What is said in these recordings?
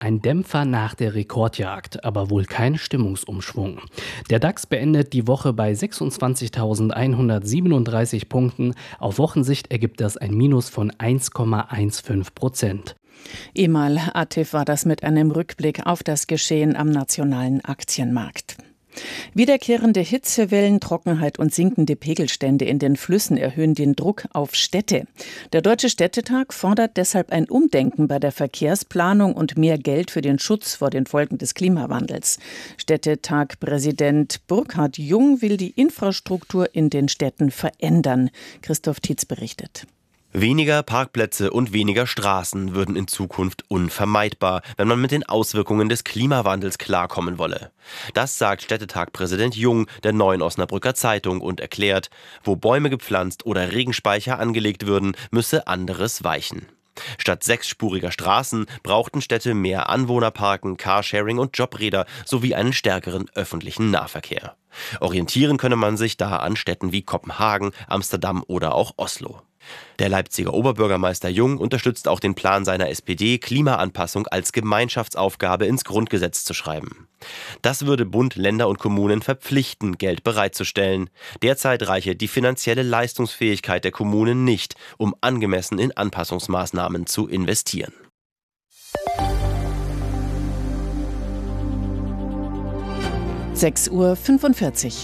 Ein Dämpfer nach der Rekordjagd, aber wohl kein Stimmungsumschwung. Der DAX beendet die Woche bei 26.137 Punkten. Auf Wochensicht ergibt das ein Minus von 1,15%. Emal Atif war das mit einem Rückblick auf das Geschehen am nationalen Aktienmarkt. Wiederkehrende Hitzewellen, Trockenheit und sinkende Pegelstände in den Flüssen erhöhen den Druck auf Städte. Der Deutsche Städtetag fordert deshalb ein Umdenken bei der Verkehrsplanung und mehr Geld für den Schutz vor den Folgen des Klimawandels. Städtetag-Präsident Burkhard Jung will die Infrastruktur in den Städten verändern. Christoph Tietz berichtet. Weniger Parkplätze und weniger Straßen würden in Zukunft unvermeidbar, wenn man mit den Auswirkungen des Klimawandels klarkommen wolle. Das sagt Städtetag-Präsident Jung der Neuen Osnabrücker Zeitung und erklärt, wo Bäume gepflanzt oder Regenspeicher angelegt würden, müsse anderes weichen. Statt 6-spuriger Straßen brauchten Städte mehr Anwohnerparken, Carsharing und Jobräder sowie einen stärkeren öffentlichen Nahverkehr. Orientieren könne man sich da an Städten wie Kopenhagen, Amsterdam oder auch Oslo. Der Leipziger Oberbürgermeister Jung unterstützt auch den Plan seiner SPD, Klimaanpassung als Gemeinschaftsaufgabe ins Grundgesetz zu schreiben. Das würde Bund, Länder und Kommunen verpflichten, Geld bereitzustellen. Derzeit reiche die finanzielle Leistungsfähigkeit der Kommunen nicht, um angemessen in Anpassungsmaßnahmen zu investieren. (6:45 Uhr).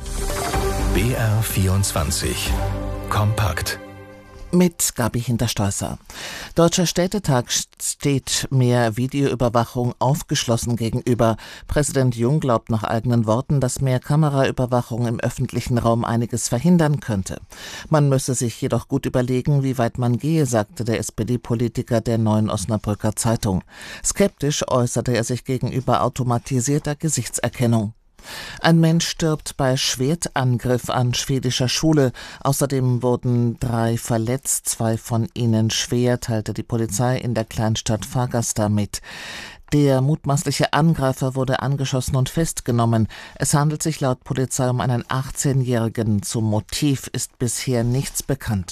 BR24 Kompakt. Mit Gabi Hinterstoesser. Deutscher Städtetag steht mehr Videoüberwachung aufgeschlossen gegenüber. Präsident Jung glaubt nach eigenen Worten, dass mehr Kameraüberwachung im öffentlichen Raum einiges verhindern könnte. Man müsse sich jedoch gut überlegen, wie weit man gehe, sagte der SPD-Politiker der Neuen Osnabrücker Zeitung. Skeptisch äußerte er sich gegenüber automatisierter Gesichtserkennung. Ein Mensch stirbt bei Schwertangriff an schwedischer Schule. Außerdem wurden 3 verletzt, 2 von ihnen schwer, teilte die Polizei in der Kleinstadt Fagersta mit. Der mutmaßliche Angreifer wurde angeschossen und festgenommen. Es handelt sich laut Polizei um einen 18-Jährigen. Zum Motiv ist bisher nichts bekannt.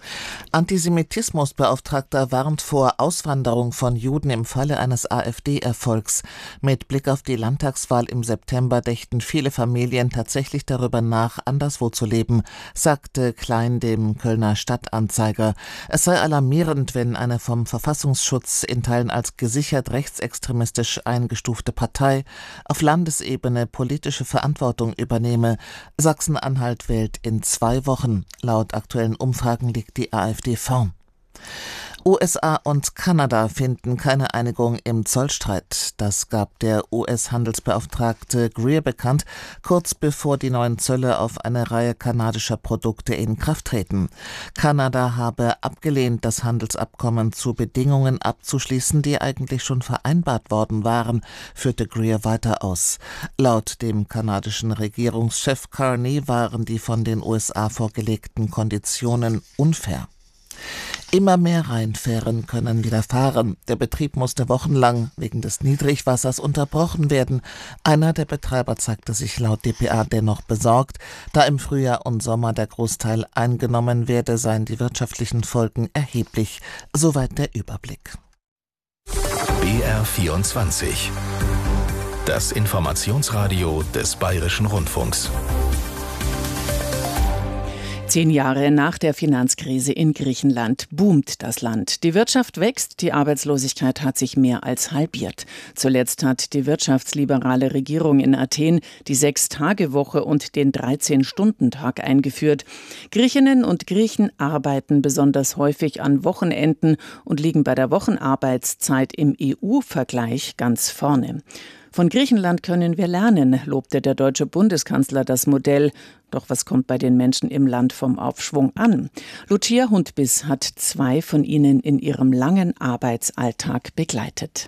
Antisemitismusbeauftragter warnt vor Auswanderung von Juden im Falle eines AfD-Erfolgs. Mit Blick auf die Landtagswahl im September dächten viele Familien tatsächlich darüber nach, anderswo zu leben, sagte Klein dem Kölner Stadtanzeiger. Es sei alarmierend, wenn eine vom Verfassungsschutz in Teilen als gesichert rechtsextremistisch eingestufte Partei auf Landesebene politische Verantwortung übernehme. Sachsen-Anhalt wählt in 2 Wochen. Laut aktuellen Umfragen liegt die AfD vorn. USA und Kanada finden keine Einigung im Zollstreit. Das gab der US-Handelsbeauftragte Greer bekannt, kurz bevor die neuen Zölle auf eine Reihe kanadischer Produkte in Kraft treten. Kanada habe abgelehnt, das Handelsabkommen zu Bedingungen abzuschließen, die eigentlich schon vereinbart worden waren, führte Greer weiter aus. Laut dem kanadischen Regierungschef Carney waren die von den USA vorgelegten Konditionen unfair. Immer mehr Rheinfähren können wieder fahren. Der Betrieb musste wochenlang wegen des Niedrigwassers unterbrochen werden. Einer der Betreiber zeigte sich laut dpa dennoch besorgt. Da im Frühjahr und Sommer der Großteil eingenommen werde, seien die wirtschaftlichen Folgen erheblich. Soweit der Überblick. BR24. Das Informationsradio des Bayerischen Rundfunks. 10 Jahre nach der Finanzkrise in Griechenland boomt das Land. Die Wirtschaft wächst, die Arbeitslosigkeit hat sich mehr als halbiert. Zuletzt hat die wirtschaftsliberale Regierung in Athen die 6-Tage-Woche und den 13-Stunden-Tag eingeführt. Griechinnen und Griechen arbeiten besonders häufig an Wochenenden und liegen bei der Wochenarbeitszeit im EU-Vergleich ganz vorne. Von Griechenland können wir lernen, lobte der deutsche Bundeskanzler das Modell. Doch was kommt bei den Menschen im Land vom Aufschwung an? Lucia Hundbiss hat 2 von ihnen in ihrem langen Arbeitsalltag begleitet.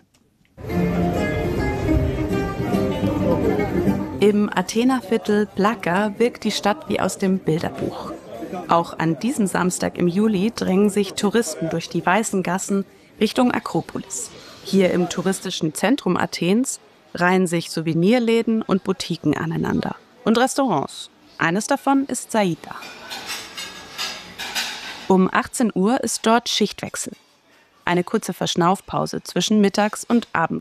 Im Athener Viertel Plaka wirkt die Stadt wie aus dem Bilderbuch. Auch an diesem Samstag im Juli drängen sich Touristen durch die weißen Gassen Richtung Akropolis. Hier im touristischen Zentrum Athens reihen sich Souvenirläden und Boutiquen aneinander. Und Restaurants. Eines davon ist Saida. Um 18 Uhr ist dort Schichtwechsel. Eine kurze Verschnaufpause zwischen Mittags- und Abendbrot.